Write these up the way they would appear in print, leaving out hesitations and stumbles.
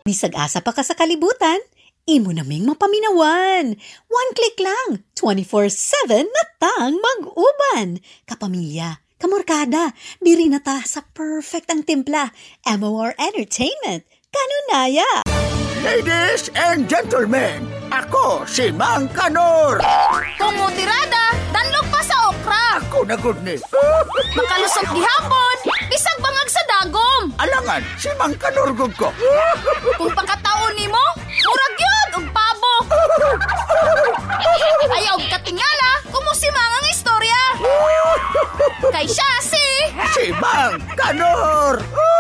Bisag asa pa ka sa kalibutan, imo naming mapaminawan. One click lang, 24/7 na tang mag-uban. Kapamilya, kamorkada, diri na ta sa perfect ang timpla. MOR Entertainment, kanunaya. Ladies and gentlemen, ako si Mang Kanor. Kumutirada, danlog pa sa okra. Ako na good ni. Makalusot gihapon, bisag bangag sa dagom. Alangan, si Mang Kanor gud ko. Kung pagkataon nimo, murag yun og pabo. Ayaw katingala, kumusimang ang istorya. Kay siya si Mang Kanor.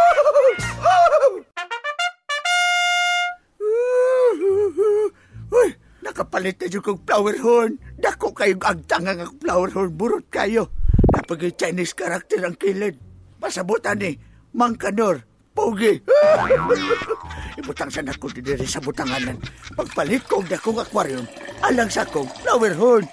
Uy, nakapalit na yung kong flower horn. Dako kayong agtangang ang flower horn. Burot kayo. Napagay Chinese character ang kilid. Pasabutan ni Mang Kanor. Pogi. Ibutang sa nako diri sa butanganan. Pagpalit kong dakong aquarium, alang sa kong flower horn.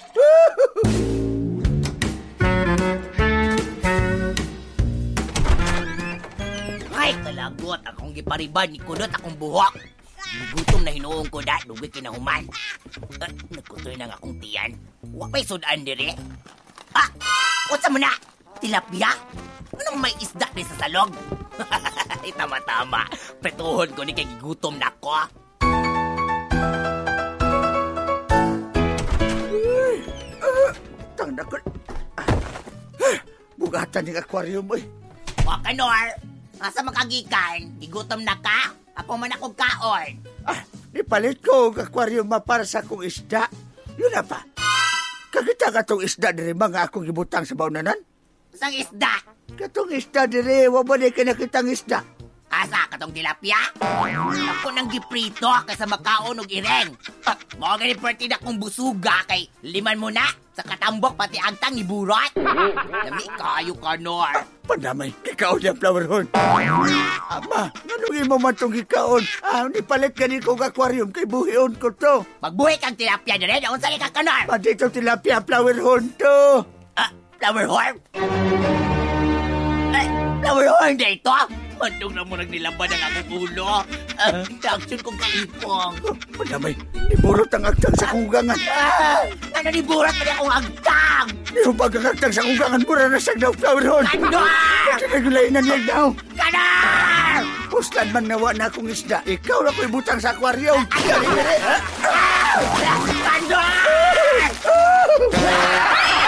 Ay, kalagot akong gipariban ni Kunot akong buhok. Gutom na hinuong ko da, dugi kinahuman. Nagkutoy na nga akong tiyan. Huwag may sudan diri. What's mo na? Tilapia? Anong may isda din sa salog? Tama-tama. Pretuhon ko ni kay gutom na ko. Tang na ko. Bugatan ng aquarium mo. O, Kanor, asa makagikan? Gigutom na ka? Apo man akong kaon. Nipalit ko ang aquarium para sa akong isda. Yun na pa. Kagita ka tong isda diri mga akong gibutang sa baunanan? Sang isda? Katong isda diri, wabali ka nakitang isda. Asa katong tilapia? Ako nang giprito kaysa makaon og ireng. Mga gani perti na kong busuga kay liman mo na sa katambok pati agtang iburot. Lami kayo, Kanor. Pandamay, kikaon yung flower horn. Ama, nanungin mo man itong kikaon. Nipalit ka ni kong aquarium kay buhion ko to. Magbuhi kang tilapia na rin, naon sa ka, Kanor? Dito tilapia flower horn to. Flower horn? Flower horn dito? Mandong na mo nagnilaban ang akong ulo. Reaction kong kaipong. Pandamay, niburot ang agtang sa kugangan. Ano ni burat pa niya akong agtang? Nirupag ang agtang sa kugangan, mura na siyang daw flower horn. Kanor! Kinagulainan niya daw. Kanor! Puslan man nawa na akong isda, ikaw na ko'y butang sa aquarium. Kanor!